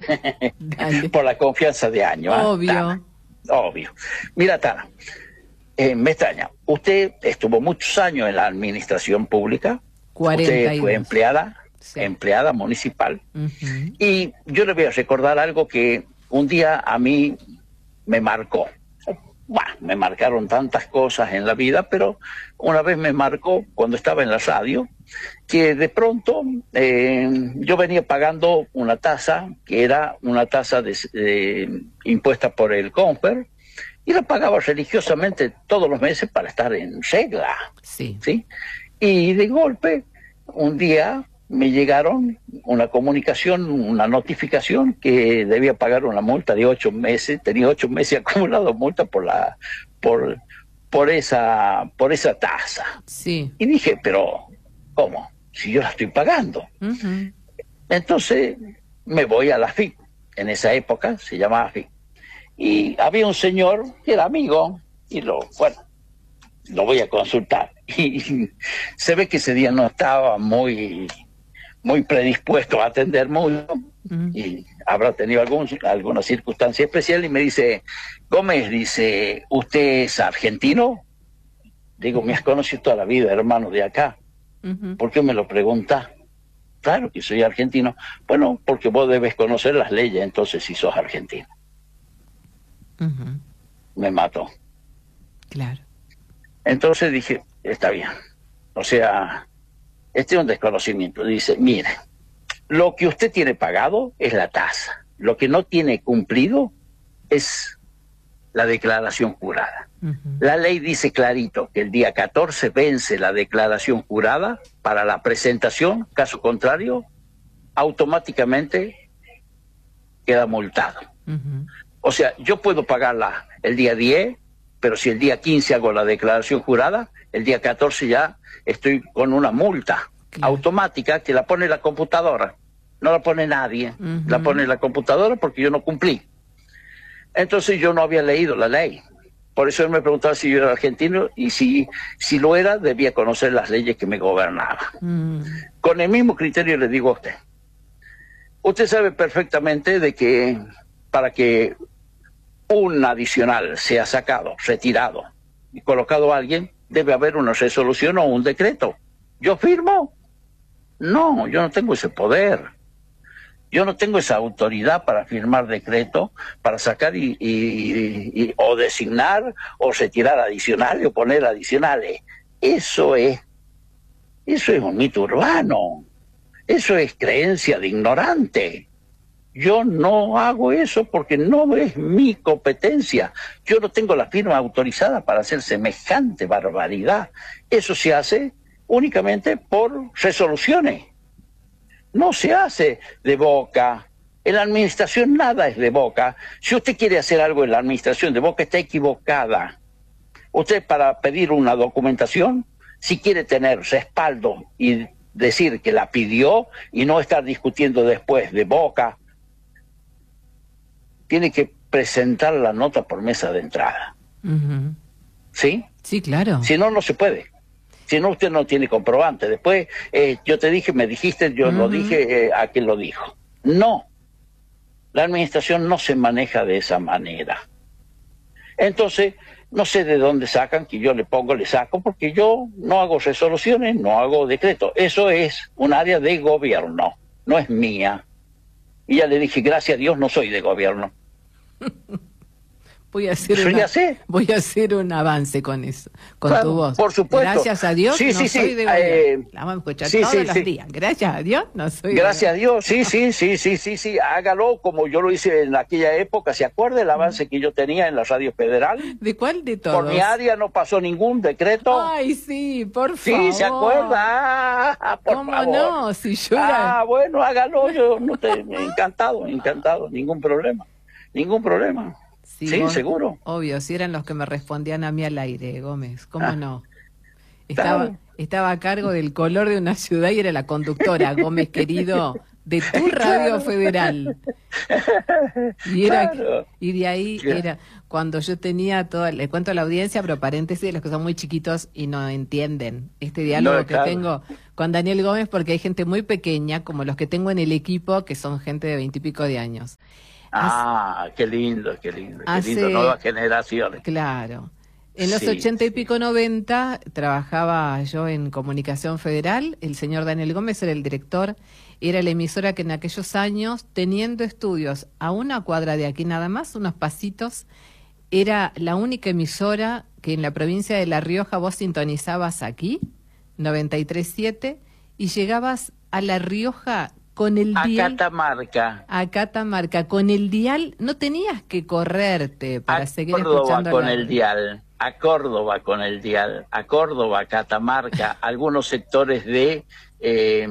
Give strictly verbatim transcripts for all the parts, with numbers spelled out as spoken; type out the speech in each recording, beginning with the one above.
por la confianza de años. ¿eh? Obvio. Tana, obvio. Mira, Tana, eh, me extraña. Usted estuvo muchos años en la administración pública. cuarenta y dos. Usted fue empleada, sí. empleada municipal. Uh-huh. Y yo le voy a recordar algo que un día a mí me marcó. Bueno, me marcaron tantas cosas en la vida, pero una vez me marcó cuando estaba en la radio, que de pronto eh, yo venía pagando una tasa, que era una tasa de, de, impuesta por el CONFER, y la pagaba religiosamente todos los meses para estar en regla. Sí. ¿Sí? Y de golpe, un día me llegaron una comunicación, una notificación que debía pagar una multa de ocho meses, tenía ocho meses acumulado multa por la, por, por esa, por esa tasa. Sí. Y dije, pero, ¿cómo? Si yo la estoy pagando. Uh-huh. Entonces me voy a la F I C, en esa época se llamaba F I C. Y había un señor que era amigo, y lo, bueno, lo voy a consultar. Y se ve que ese día no estaba muy... muy predispuesto a atender mucho, uh-huh. y habrá tenido algún, alguna circunstancia especial, y me dice, Gómez, dice, ¿usted es argentino? Digo, me has conocido toda la vida, hermano de acá. Uh-huh. ¿Por qué me lo pregunta? Claro que soy argentino. Bueno, porque vos debes conocer las leyes, entonces si sos argentino. Uh-huh. Me mató. Claro. Entonces dije, está bien. O sea... este es un desconocimiento. Dice, mire, lo que usted tiene pagado es la tasa. Lo que no tiene cumplido es la declaración jurada. Uh-huh. La ley dice clarito que el día catorce vence la declaración jurada para la presentación. Caso contrario, automáticamente queda multado. Uh-huh. O sea, yo puedo pagarla el día diez, pero si el día quince hago la declaración jurada, el día catorce ya estoy con una multa, claro, automática, que la pone la computadora. No la pone nadie, uh-huh, la pone la computadora porque yo no cumplí. Entonces yo no había leído la ley. Por eso él me preguntaba si yo era argentino, y si, si lo era, debía conocer las leyes que me gobernaban. Uh-huh. Con el mismo criterio le digo a usted. Usted sabe perfectamente de que para que un adicional sea sacado, retirado y colocado a alguien, debe haber una resolución o un decreto. ¿Yo firmo? No, yo no tengo ese poder. Yo no tengo esa autoridad para firmar decreto, para sacar y, y, y o designar o retirar adicionales o poner adicionales. Eso es, eso es un mito urbano. Eso es creencia de ignorante. Yo no hago eso porque no es mi competencia. Yo no tengo la firma autorizada para hacer semejante barbaridad. Eso se hace únicamente por resoluciones. No se hace de boca. En la administración nada es de boca. Si usted quiere hacer algo en la administración de boca, está equivocada. Usted, para pedir una documentación, si quiere tener respaldo y decir que la pidió y no estar discutiendo después de boca, tiene que presentar la nota por mesa de entrada. Uh-huh. ¿Sí? Sí, claro. Si no, no se puede. Si no, usted no tiene comprobante. Después, eh, yo te dije, me dijiste, yo uh-huh. lo dije, eh, ¿a quién lo dijo? No. La administración no se maneja de esa manera. Entonces, no sé de dónde sacan, que yo le pongo, le saco, porque yo no hago resoluciones, no hago decretos. Eso es un área de gobierno, no es mía. Y ya le dije, gracias a Dios no soy de gobierno. Voy a hacer, una, voy a hacer un avance con eso, con claro, tu voz. Por supuesto. Gracias a Dios sí, no sí, soy sí. de gobierno. Eh, la vamos a escuchar sí, todos sí, los sí. días. Gracias a Dios no soy Gracias de a Dios, sí, sí, sí, sí, sí, sí. Hágalo como yo lo hice en aquella época. ¿Se acuerda el avance uh-huh. que yo tenía en la Radio Federal? ¿De cuál de todos? Por mi área no pasó ningún decreto. Ay, sí, por sí, favor. Sí, ¿se acuerda? Ah, por ¿Cómo favor. no? Si yo era... Ah, bueno, hágalo. Yo no te... encantado, encantado. Ningún problema. Ningún problema. Sí, sí, vos, seguro. Obvio, si eran los que me respondían a mí al aire, Gómez, ¿cómo ah, no? Estaba, estaba a cargo del color de una ciudad y era la conductora, Gómez querido, de tu radio claro. federal. Y, era, claro. y de ahí claro. era cuando yo tenía todo, le cuento a la audiencia, pero paréntesis, de los que son muy chiquitos y no entienden este diálogo no, que claro. tengo con Daniel Gómez, porque hay gente muy pequeña, como los que tengo en el equipo, que son gente de veintipico de años. Ah, hace, qué lindo, qué lindo, qué hace, lindo, nuevas generaciones. Claro. En los sí, ochenta y pico, noventa, trabajaba yo en Comunicación Federal, el señor Daniel Gómez era el director, era la emisora que en aquellos años, teniendo estudios a una cuadra de aquí nada más, unos pasitos, era la única emisora que en la provincia de La Rioja vos sintonizabas aquí, noventa y tres punto siete, y llegabas a La Rioja con el a dial... A Catamarca. A Catamarca. Con el dial no tenías que correrte para a seguir Córdoba escuchando con la... el dial. A Córdoba con el dial, a Córdoba, Catamarca, algunos sectores de eh,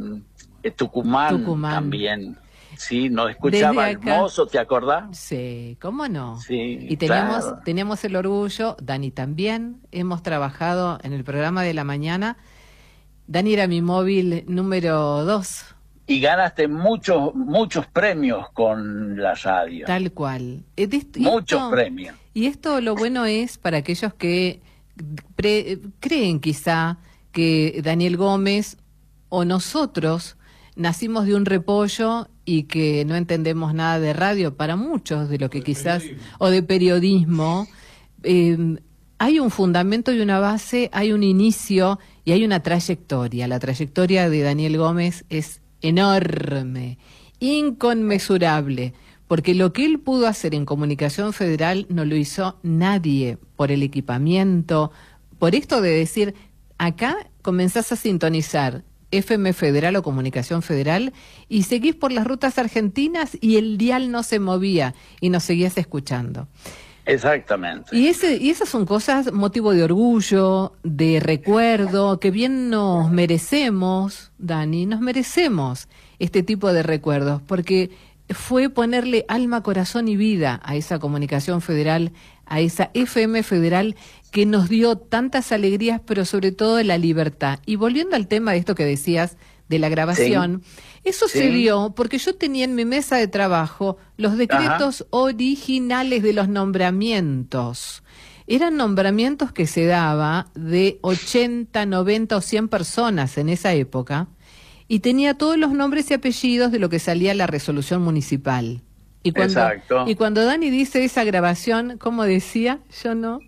Tucumán, Tucumán también. Sí, nos escuchaba Hermoso, ¿te acordás? Sí, ¿cómo no? Sí, y teníamos, claro. teníamos el orgullo, Dani también, hemos trabajado en el programa de la mañana. Dani era mi móvil número dos. Y ganaste muchos muchos premios con la radio. Tal cual. Muchos esto, premios. Y esto lo bueno es para aquellos que pre, creen quizá que Daniel Gómez o nosotros nacimos de un repollo y que no entendemos nada de radio, para muchos de lo que quizás, o de periodismo, eh, hay un fundamento y una base, hay un inicio y hay una trayectoria. La trayectoria de Daniel Gómez es enorme, inconmensurable, porque lo que él pudo hacer en Comunicación Federal no lo hizo nadie, por el equipamiento, por esto de decir, acá comenzás a sintonizar F M Federal o Comunicación Federal y seguís por las rutas argentinas y el dial no se movía y nos seguías escuchando. Exactamente. Y, ese, y esas son cosas, motivo de orgullo, de recuerdo, que bien nos merecemos, Dani, nos merecemos este tipo de recuerdos, porque fue ponerle alma, corazón y vida a esa Comunicación Federal, a esa F M Federal que nos dio tantas alegrías, pero sobre todo la libertad. Y volviendo al tema de esto que decías, de la grabación, sí. eso sí. se dio porque yo tenía en mi mesa de trabajo los decretos Ajá. originales de los nombramientos. Eran nombramientos que se daba de ochenta, noventa o cien personas en esa época, y tenía todos los nombres y apellidos de lo que salía la resolución municipal. Y cuando, Exacto. Y cuando Dani dice esa grabación, ¿cómo decía? Yo no...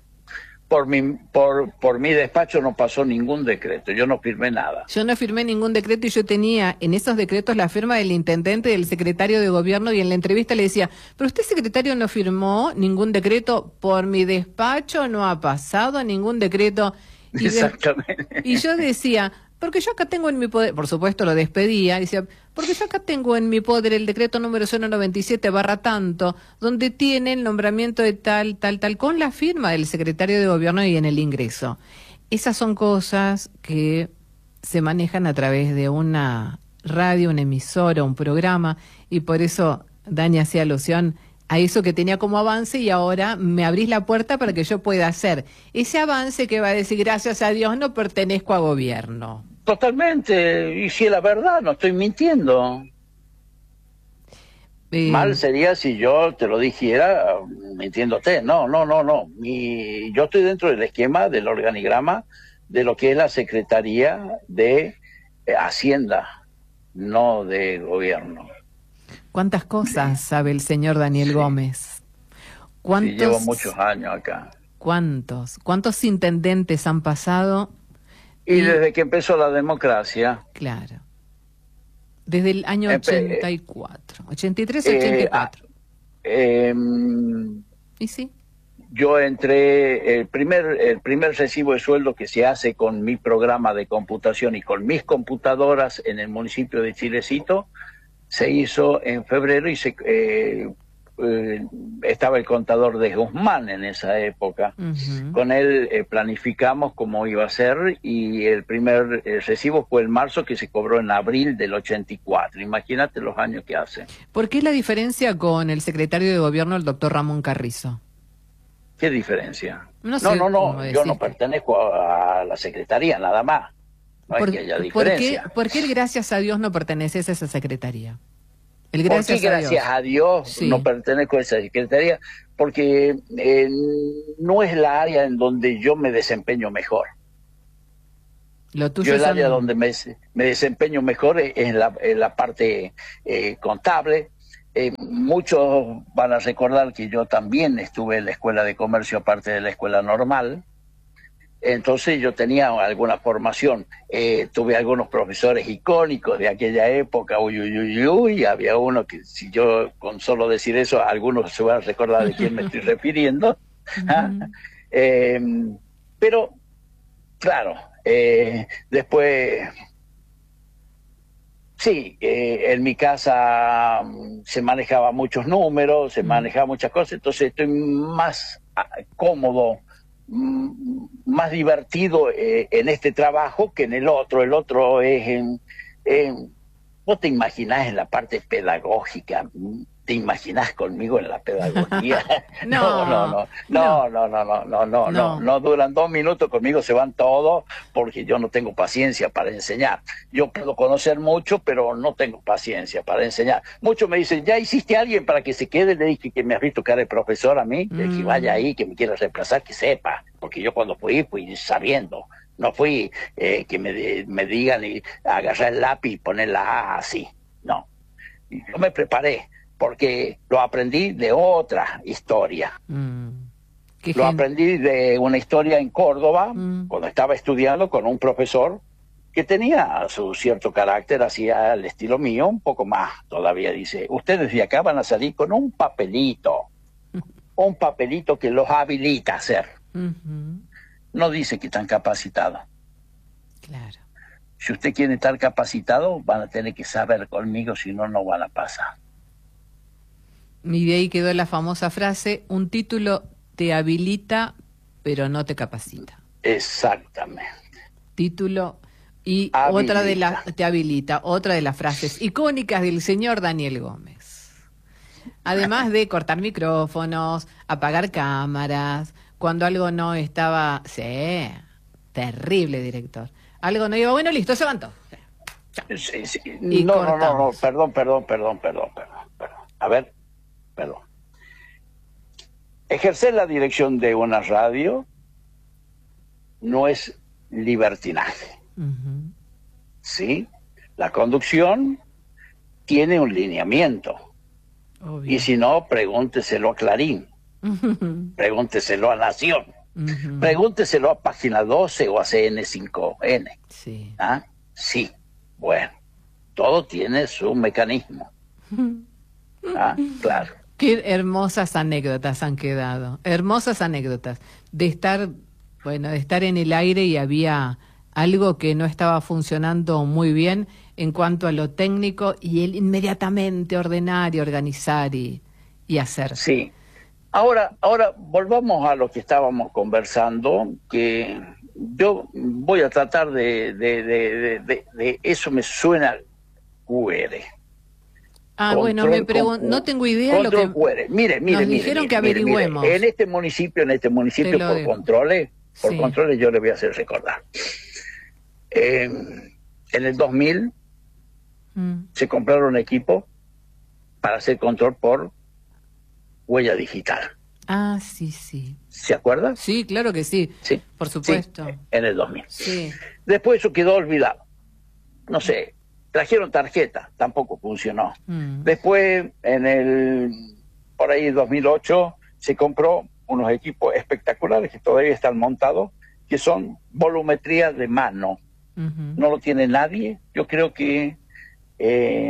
Por mi, por, por mi despacho no pasó ningún decreto, yo no firmé nada. Yo no firmé ningún decreto y yo tenía en esos decretos la firma del intendente, del secretario de gobierno, y en la entrevista le decía, pero usted secretario no firmó ningún decreto, por mi despacho no ha pasado ningún decreto. Y Exactamente. De, y yo decía, porque yo acá tengo en mi poder, por supuesto lo despedía, decía, porque yo acá tengo en mi poder el decreto número cero noventa y siete barra tanto, donde tiene el nombramiento de tal, tal, tal, con la firma del secretario de gobierno y en el ingreso. Esas son cosas que se manejan a través de una radio, una emisora, un programa, y por eso Dani hacía alusión a eso que tenía como avance, y ahora me abrís la puerta para que yo pueda hacer ese avance que va a decir, gracias a Dios no pertenezco a gobierno. Totalmente, y si es la verdad, no estoy mintiendo. Eh... Mal sería si yo te lo dijera mintiéndote, no, no, no, no. Y yo estoy dentro del esquema, del organigrama, de lo que es la Secretaría de Hacienda, no de gobierno. ¿Cuántas cosas sabe el señor Daniel sí. Gómez? ¿Cuántos, sí, llevo muchos años acá. ¿Cuántos? ¿Cuántos intendentes han pasado? Y, y desde que empezó la democracia. Claro. Desde el año ochenta y cuatro. ochenta y tres, ochenta y cuatro. Eh, eh, ¿Y sí? Yo entré, el primer, el primer recibo de sueldo que se hace con mi programa de computación y con mis computadoras en el municipio de Chilecito, se hizo en febrero y se eh, eh, estaba el contador de Guzmán en esa época. Uh-huh. Con él eh, planificamos cómo iba a ser, y el primer eh, recibo fue en marzo, que se cobró en abril del ochenta y cuatro. Imagínate los años que hace. ¿Por qué la diferencia con el secretario de gobierno, el doctor Ramón Carrizo? ¿Qué diferencia? No, sé no, no, no, yo no pertenezco a, a la secretaría, nada más. No por, es que haya ¿por diferencia. qué, ¿Por qué el gracias a Dios no perteneces a esa secretaría? El gracias, ¿Por qué, gracias a Dios, a Dios sí. no pertenezco a esa secretaría? Porque eh, no es la área en donde yo me desempeño mejor. Lo tuyo yo el son... área donde me, me desempeño mejor es en la, en la parte eh, contable. Eh, muchos van a recordar que yo también estuve en la escuela de comercio aparte de la escuela normal. Entonces yo tenía alguna formación, eh, tuve algunos profesores icónicos de aquella época, uy, uy, uy, uy, había uno que si yo con solo decir eso, algunos se van a recordar de quién me estoy refiriendo. ¿Ah? eh, pero, claro, eh, después, sí, eh, en mi casa se manejaba muchos números, se manejaba muchas cosas, entonces estoy más cómodo, más divertido eh, en este trabajo que en el otro. El otro es en, en vos te imaginás en la parte pedagógica, te imaginás conmigo en la pedagogía. no, no, no, no, no, no, no, no, no, no, no, no duran dos minutos conmigo, se van todos, porque yo no tengo paciencia para enseñar. Yo puedo conocer mucho, pero no tengo paciencia para enseñar. Muchos me dicen, ¿ya hiciste a alguien para que se quede? Le dije que me has visto que era el profesor a mí, mm. que vaya ahí, que me quiera reemplazar, que sepa, porque yo cuando fui, fui sabiendo. No fui eh, que me, me digan y agarrar el lápiz y poner la A así, no. Yo me preparé, porque lo aprendí de otra historia. Mm. Lo gente? aprendí de una historia en Córdoba, mm. cuando estaba estudiando con un profesor que tenía su cierto carácter, hacía el estilo mío, un poco más todavía. Dice, ustedes de acá van a salir con un papelito, un papelito que los habilita a hacer. Uh-huh. No dice que están capacitados. Claro. Si usted quiere estar capacitado, van a tener que saber conmigo, si no, no van a pasar. Y de ahí quedó la famosa frase, un título te habilita, pero no te capacita. Exactamente. Título y habilita. otra de las, te habilita, otra de las frases icónicas del señor Daniel Gómez. Además de cortar micrófonos, apagar cámaras, cuando algo no estaba... Sí, terrible director. Algo no iba bueno, listo, se levantó. Sí, sí. No, no, no, no, perdón, perdón, perdón, perdón, perdón, perdón. A ver, perdón. Ejercer la dirección de una radio no es libertinaje. Uh-huh. ¿Sí? La conducción tiene un lineamiento. Obvio. Y si no, pregúnteselo a Clarín. Uh-huh. Pregúnteselo a Nación. Uh-huh. Pregúnteselo a Página doce o a C N cinco N. Sí. ¿Ah? Sí. Bueno, todo tiene su mecanismo. Ah, claro. Qué hermosas anécdotas han quedado. Hermosas anécdotas. De estar, bueno, de estar en el aire y había algo que no estaba funcionando muy bien en cuanto a lo técnico y él inmediatamente ordenar y organizar y, y hacer. Sí. Ahora, ahora volvamos a lo que estábamos conversando, que yo voy a tratar de, de, de, de, de, de eso me suena Q R. Ah, control, bueno, me pregunto, no tengo idea lo que Q R. Mire, mire, nos mire, dijeron mire, que mire, averigüemos. Mire. En este municipio, en este municipio por digo. controles, por sí. controles yo le voy a hacer recordar. Eh, en el dos mil mm. se compraron equipos para hacer control por huella digital. Ah, sí, sí. ¿Se acuerda? Sí, claro que sí. Sí. Por supuesto. Sí, en el dos mil. Sí. Después eso quedó olvidado. No sé, trajeron tarjeta, tampoco funcionó. Mm. Después, en el, por ahí dos mil ocho, se compró unos equipos espectaculares que todavía están montados, que son volumetría de mano. Uh-huh. No lo tiene nadie. Yo creo que eh,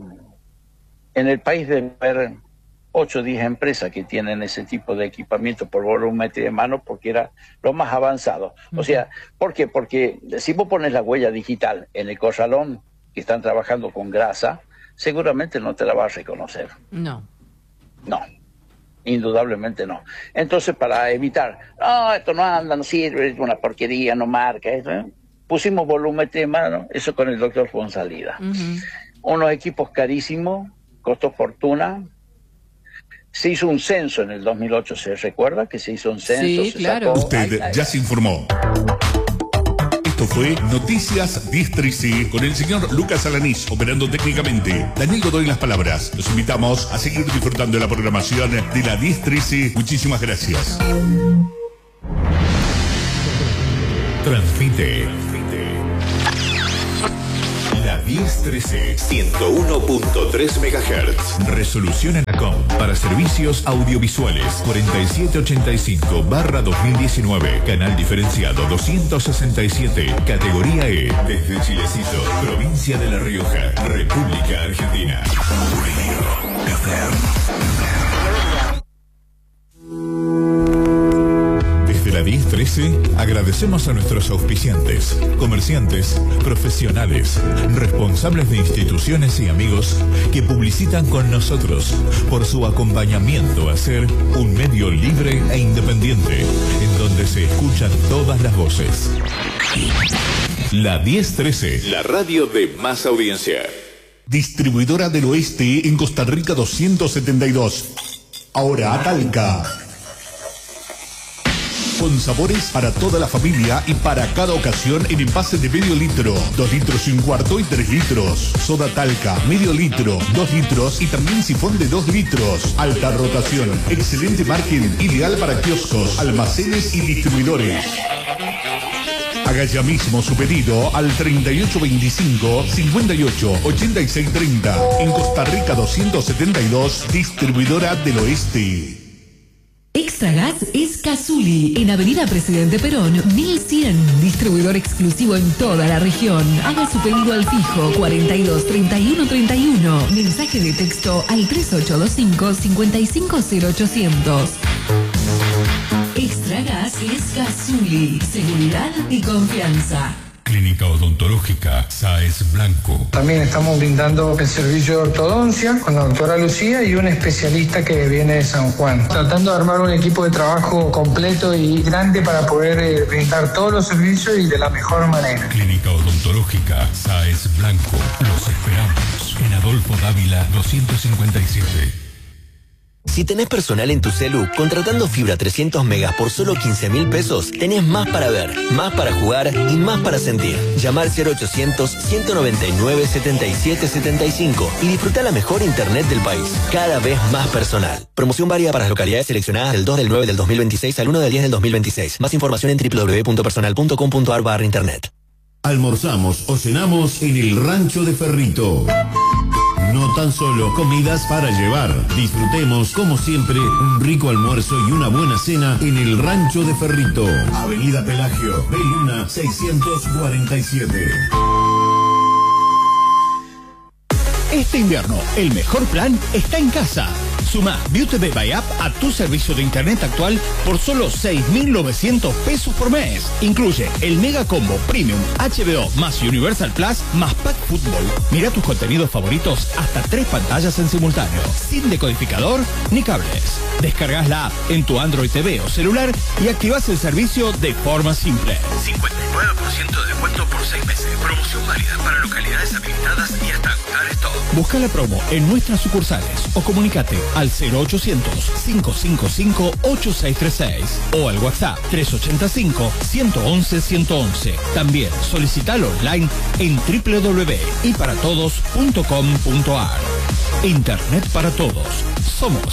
en el país debe haber ocho o diez empresas que tienen ese tipo de equipamiento por volumetría de mano, porque era lo más avanzado. Uh-huh. O sea, ¿por qué? Porque si vos pones la huella digital en el corralón que están trabajando con grasa, seguramente no te la vas a reconocer. No. No. Indudablemente no. Entonces, para evitar, no, esto no anda, no sirve, es una porquería, no marca, eso, ¿eh? Pusimos volumetría de mano, eso con el doctor Fonsalida. Uh-huh. Unos equipos carísimos, costó fortuna. Se hizo un censo en el dos mil ocho, ¿se recuerda que se hizo un censo? Sí, se claro. Sacó, Usted ay, ay, ya se informó. Esto Esto fue Noticias diez trece con el señor Lucas Alanís operando técnicamente. Daniel Godoy en las palabras. Los invitamos a seguir disfrutando de la programación de la diez trece. Muchísimas gracias. Transmite la diez trece, ciento uno punto tres megahertz. Resolución Anacom para servicios audiovisuales cuarenta y siete ochenta y cinco barra dos mil diecinueve. Canal diferenciado doscientos sesenta y siete. Categoría E. Desde Chilecito, provincia de La Rioja, República Argentina. La diez trece agradecemos a nuestros auspiciantes, comerciantes, profesionales, responsables de instituciones y amigos que publicitan con nosotros por su acompañamiento a ser un medio libre e independiente en donde se escuchan todas las voces. La diez trece, la radio de más audiencia. Distribuidora del Oeste en Costa Rica doscientos setenta y dos. Ahora a Talca. Con sabores para toda la familia y para cada ocasión en envase de medio litro, dos litros y un cuarto y tres litros. Soda Talca, medio litro, dos litros y también sifón de dos litros. Alta rotación, excelente margen, ideal para kioscos, almacenes y distribuidores. Haga ya mismo su pedido al treinta y ocho veinticinco, cincuenta y ocho, ochenta y seis treinta. En Costa Rica doscientos setenta y dos, Distribuidora del Oeste. Extra Gas es Cazuli, en Avenida Presidente Perón, mil cien. Distribuidor exclusivo en toda la región. Haga su pedido al fijo cuarenta y dos, treinta y uno, treinta y uno. Mensaje de texto al tres ocho dos cinco, cinco cinco cero ochocientos. Extra Gas es Cazuli. Seguridad y confianza. Clínica Odontológica Sáez Blanco. También estamos brindando el servicio de ortodoncia con la doctora Lucía y un especialista que viene de San Juan. Tratando de armar un equipo de trabajo completo y grande para poder eh, brindar todos los servicios y de la mejor manera. Clínica Odontológica Sáez Blanco. Los esperamos en Adolfo Dávila doscientos cincuenta y siete. Si tenés personal en tu celu, contratando fibra trescientos megas por solo quince mil pesos, tenés más para ver, más para jugar y más para sentir. Llamar cero ochocientos, ciento noventa y nueve, setenta y siete setenta y cinco y disfruta la mejor internet del país. Cada vez más personal. Promoción válida para las localidades seleccionadas del dos del nueve del dos mil veintiséis al uno del diez del dos mil veintiséis. Más información en doble u doble u doble u punto personal punto com punto a r barra internet. Almorzamos o cenamos en el Rancho de Ferrito. No tan solo comidas para llevar. Disfrutemos, como siempre, un rico almuerzo y una buena cena en el Rancho de Ferrito. Avenida Pelagio, Beluna, seiscientos cuarenta y siete. Este invierno, el mejor plan está en casa. Suma Beauty by App a tu servicio de internet actual por solo seis mil novecientos pesos por mes. Incluye el Mega Combo Premium H B O más Universal Plus más Pack Fútbol. Mira tus contenidos favoritos hasta tres pantallas en simultáneo, sin decodificador ni cables. Descargas la app en tu Android T V o celular y activas el servicio de forma simple. cincuenta y nueve por ciento de descuento por seis meses. Promoción válida para localidades habilitadas y hasta agotar stock. Busca la promo en nuestras sucursales o comunícate al cero ochocientos, cinco cinco cinco, ocho seis tres seis o al WhatsApp tres ocho cinco, uno uno uno, uno uno uno. También solicitalo online en doble u doble u doble u punto y para todos punto com punto a r. Internet para todos. Somos